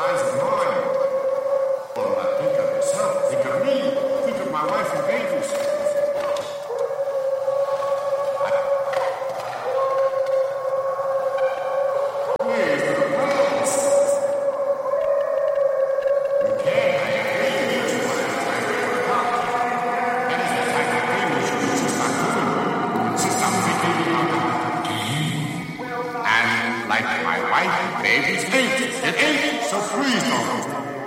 eyes of mine. Well, think of yourself. Think of me. Think of my wife and babies. Where's the romance? You can't. I agree. You just want to try to work it out. That is the type of thing you should insist on doing. Insist on making it up. And like my wife and babies ate, it ate, so please don't.